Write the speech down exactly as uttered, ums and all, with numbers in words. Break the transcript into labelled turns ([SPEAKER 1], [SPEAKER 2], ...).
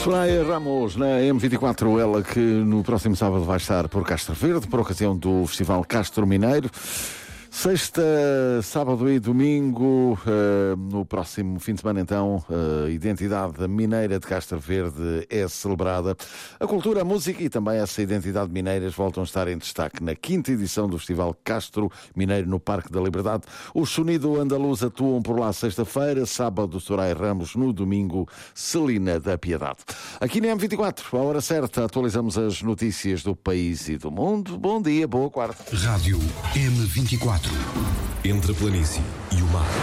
[SPEAKER 1] Soraya Ramos, na M vinte e quatro, ela que no próximo sábado vai estar por Castro Verde, por ocasião do Festival Castro Mineiro. Sexta, sábado e domingo, uh, no próximo fim de semana, então, a identidade mineira de Castro Verde é celebrada. A cultura, a música e também essa identidade mineiras voltam a estar em destaque na quinta edição do Festival Castro Mineiro no Parque da Liberdade. Os Sonido Andaluz atuam por lá sexta-feira, sábado Soraya Ramos, no domingo Celina da Piedade. Aqui na M vinte e quatro, à hora certa, atualizamos as notícias do país e do mundo. Bom dia, boa quarta.
[SPEAKER 2] Rádio M vinte e quatro. Entre a planície e o mar.